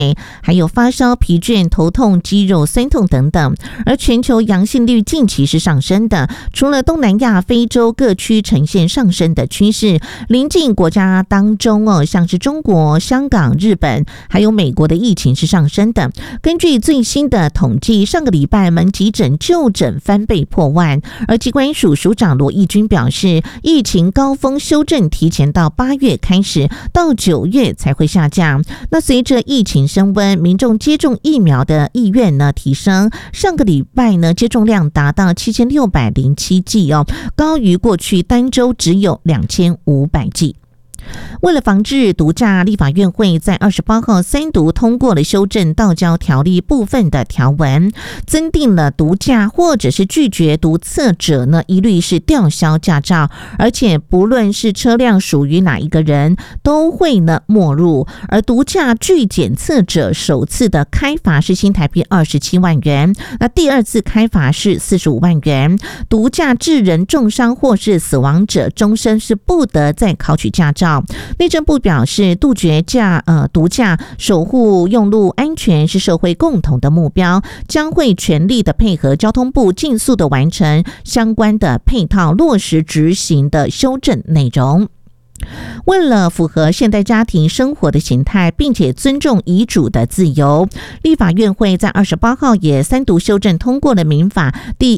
还有发烧、疲倦、头痛、肌肉酸痛等等。而全球阳性率近期是上升的，除了东南亚、非洲各区呈现上升的趋势，邻近国家当中像是中国、香港、日本还有美国的疫情是上升的。根据最新的统计，上个礼拜门急诊就诊翻倍破万，而疾管署署长罗义军表示，疫情高峰修正提前到8月开始，到9月才会下降。那随着疫情升温，民众接种疫苗的意愿呢提升，上个礼拜呢接种量达到7607剂高于过去单周只有2500剂。为了防治毒驾，立法院会在28号3读通过了修正道交条例部分的条文，增订了毒驾或者是拒绝毒测者呢，一律是吊销驾照，而且不论是车辆属于哪一个人，都会呢没入。而毒驾拒检测者首次的开罚是新台币27万元，那第二次开罚是45万元。毒驾致人重伤或是死亡者，终身是不得再考取驾照。内政部表示，杜绝毒驾，守护用路安全是社会共同的目标，将会全力的配合交通部，尽速的完成相关的配套落实执行的修正内容。为了符合现代家庭生活的形态，并且尊重遗嘱的自由，立法院会在28号也3读修正通过了民法第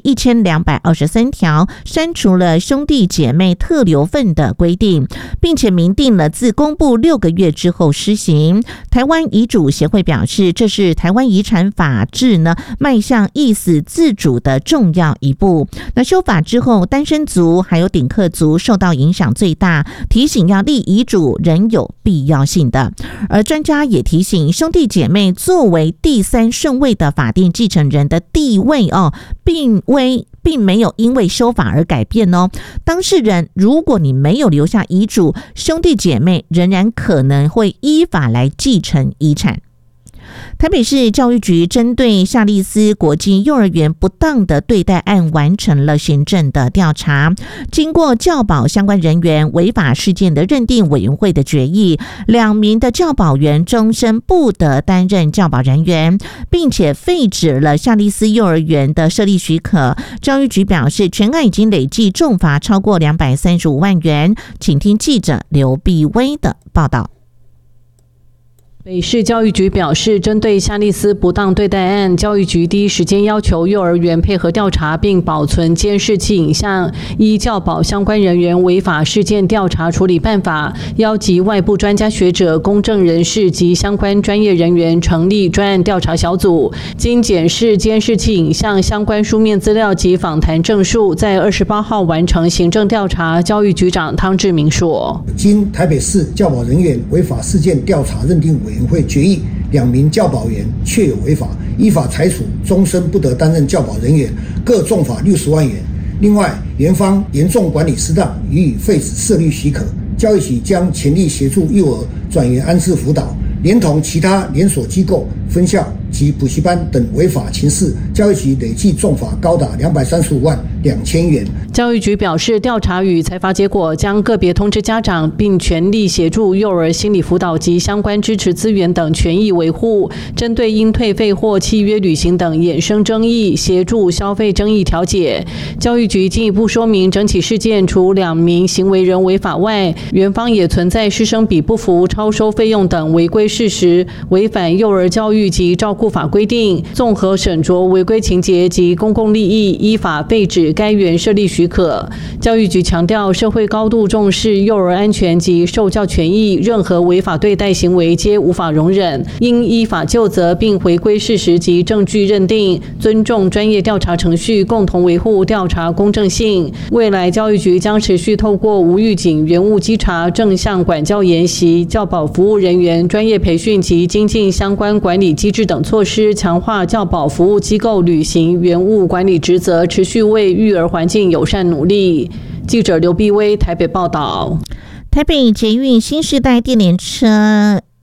1223条，删除了兄弟姐妹特留份的规定，并且明定了自公布6个月之后施行。台湾遗嘱协会表示，这是台湾遗产法制呢迈向意思自主的重要一步。那修法之后，单身族还有顶客族受到影响最大，提醒要立遗嘱仍有必要性的。而专家也提醒，兄弟姐妹作为第3顺位的法定继承人的地位并没有因为修法而改变当事人如果你没有留下遗嘱，兄弟姐妹仍然可能会依法来继承遗产。台北市教育局针对夏利斯国际幼儿园不当的对待案完成了行政的调查，经过教保相关人员违法事件的认定委员会的决议，2名的教保员终身不得担任教保人员，并且废止了夏利斯幼儿园的设立许可。教育局表示，全案已经累计重罚超过235万元。请听记者刘碧薇的报道。 北市教育局表示，针对夏利斯不当对待案，教育局第一时间要求幼儿园配合调查并保存监视器影像，依教保相关人员违法事件调查处理办法，邀集外部专家学者、公正人士及相关专业人员成立专案调查小组，经检视监视器影像、相关书面资料及访谈证述，在28号完成行政调查。教育局长汤志明说， 经台北市教保人员违法事件调查认定委员会决议，2名教保员确有违法，依法裁处终身不得担任教保人员，各重罚60万元。另外，园方严重管理失当，予以废止设立许可。教育局将全力协助幼儿转园安置辅导，连同其他连锁机构、分校及补习班等违法情事，教育局累计重罚高达235万2千元。 教育局表示，调查与裁罚结果将个别通知家长，并全力协助幼儿心理辅导及相关支持资源等权益维护。针对应退费或契约履行等衍生争议，协助消费争议调解。教育局进一步说明，整起事件除2名行为人违法外，园方也存在师生比不符、超收费用等违规事实，违反幼儿教育及照顾法规定，综合审酌违规情节及公共利益，依法废止该园设立许可。教育局强调，社会高度重视幼儿安全及受教权益，任何违法对待行为皆无法容忍，应依法究责，并回归事实及证据认定，尊重专业调查程序，共同维护调查公正性。未来教育局将持续透过无预警原物稽查、正向管教研习、教保服务人员专业培训及精进相关管理机制等措施，强化教保服务机构履行原物管理职责，持续为育儿环境友善努力。记者刘碧薇台北报道。 台北捷运新世代电联车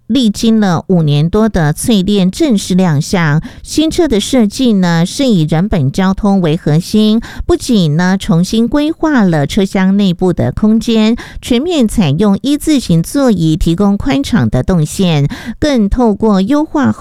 历经了5年多的淬炼，正式亮相。新车的设计呢，是以人本交通为核心，不仅呢重新规划了车厢内部的空间，全面采用一字型座椅，提供宽敞的动线，更透过优化后